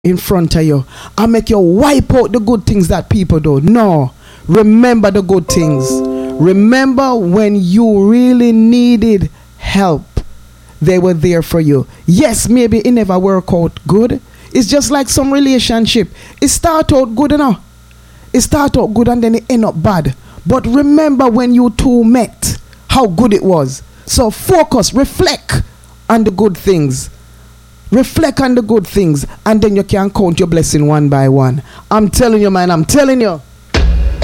in front of you and make you wipe out the good things that people do. No. Remember the good things. Remember when you really needed help, they were there for you. Yes, maybe it never worked out good. It's just like some relationship. It start out good enough. It start out good and then it end up bad. But remember when you two met, how good it was. So focus, reflect on the good things. Reflect on the good things, and then you can count your blessing one by one. I'm telling you, man, I'm telling you.